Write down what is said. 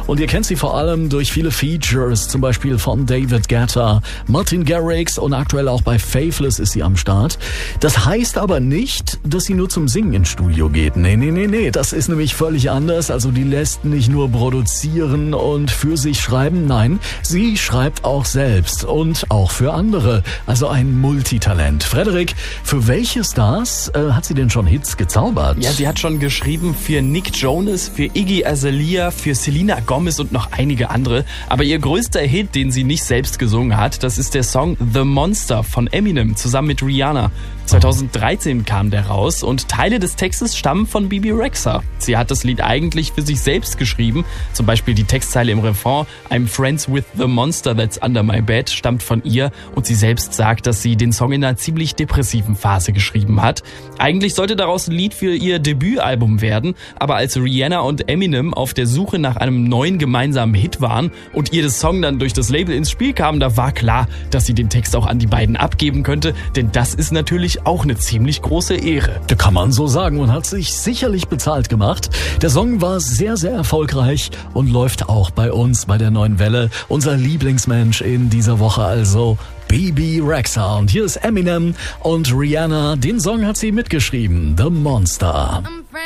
Und ihr kennt sie vor allem durch viele Features, zum Beispiel von David Guetta, Martin Garrix und aktuell auch bei Faithless ist sie am Start. Das heißt aber nicht, dass sie nur zum Singen ins Studio geht. Nee, das ist nämlich völlig anders. Also die lässt nicht nur produzieren und für sich schreiben, nein, sie schreibt auch selbst und auch für andere. Also ein Multitalent. Frederik, für welche Stars hat sie denn schon Hits gezaubert? Ja, sie hat schon geschrieben für Nick Jonas, für Iggy Azalea, für Selena Gomez und noch einige andere. Aber ihr größter Hit, den sie nicht selbst gesungen hat, das ist der Song The Monster von Eminem zusammen mit Rihanna. 2013 kam der raus und Teile des Textes stammen von Bebe Rexha. Sie hat das Lied eigentlich für sich selbst geschrieben. Zum Beispiel die Textzeile im Refrain I'm friends with the monster that's under my bed stammt von ihr und sie selbst sagt, dass sie den Song in einer ziemlich depressiven Phase geschrieben hat. Eigentlich sollte daraus ein Lied für ihr Debütalbum werden, aber als Rihanna und Eminem auf der Suche nach einem neuen gemeinsamen Hit waren und ihr das Song dann durch das Label ins Spiel kam, da war klar, dass sie den Text auch an die beiden abgeben könnte, denn das ist natürlich auch eine ziemlich große Ehre. Da kann man so sagen und hat sich sicherlich bezahlt gemacht. Der Song war sehr, sehr erfolgreich und läuft auch bei uns bei der Neuen Welle. Unser Lieblingsmensch in dieser Woche also Bebe Rexha. Und hier ist Eminem und Rihanna. Den Song hat sie mitgeschrieben, The Monster.